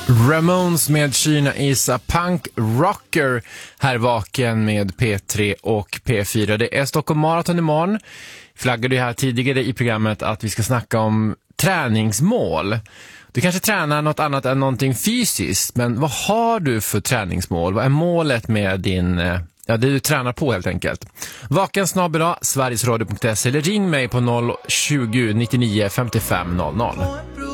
Ramones med Kina is a punk rocker här vaken med P3 och P4. Det är Stockholm Marathon imorgon. Flaggade ju här tidigare i programmet att vi ska snacka om träningsmål. Du kanske tränar något annat än någonting fysiskt, men vad har du för träningsmål? Vad är målet med din... det du tränar på helt enkelt. Vaken@sverigesradio.se eller ring mig på 020 99 55 00.